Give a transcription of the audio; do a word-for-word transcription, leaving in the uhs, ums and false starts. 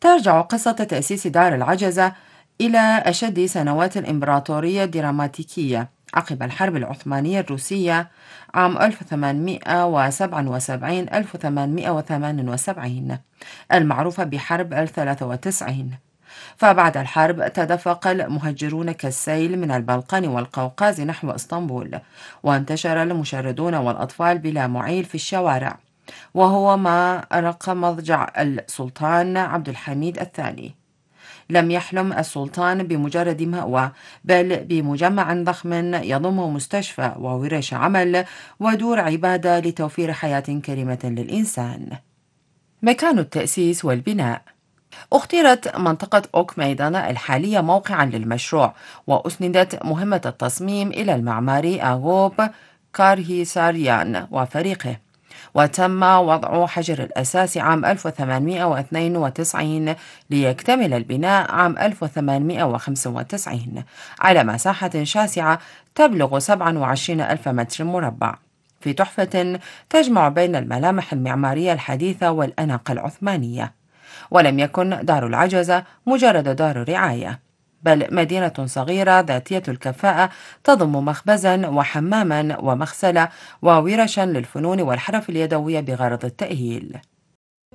ترجع قصة تأسيس دار العجزة إلى أشد سنوات الإمبراطورية الدراماتيكية عقب الحرب العثمانية الروسية عام ألف وثمانمئة وسبعة وسبعين إلى ألف وثمانمئة وثمانية وسبعين، المعروفة بحرب الثلاثة وتسعين. فبعد الحرب تدفق المهجرون كالسيل من البلقان والقوقاز نحو اسطنبول، وانتشر المشردون والأطفال بلا معيل في الشوارع، وهو ما أرق مضجع السلطان عبد الحميد الثاني. لم يحلم السلطان بمجرد مأوى، بل بمجمع ضخم يضم مستشفى وورش عمل ودور عبادة لتوفير حياة كريمة للإنسان. مكان التأسيس والبناء: اختيرت منطقة أوك ميدان الحالية موقعا للمشروع، وأسندت مهمة التصميم إلى المعماري أغوب كارهيساريان وفريقه، وتم وضع حجر الأساس عام ألف وثمانمئة واثنين وتسعين ليكتمل البناء عام ألف وثمانمئة وخمسة وتسعين على مساحة شاسعة تبلغ سبعة وعشرين ألف متر مربع، في تحفة تجمع بين الملامح المعمارية الحديثة والأناقة العثمانية. ولم يكن دار العجزة مجرد دار رعاية، بل مدينة صغيرة ذاتية الكفاءة تضم مخبزا وحماما ومغسلة وورشا للفنون والحرف اليدوية بغرض التأهيل.